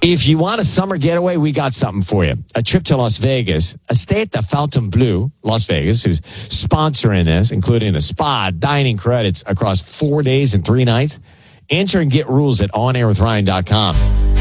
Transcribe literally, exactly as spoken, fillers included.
If you want a summer getaway, we got something for you. A trip to Las Vegas, a stay at the Fontainebleau, Las Vegas, who's sponsoring this, including the spa, dining credits across four days and three nights. Enter and get rules at on air with ryan dot com.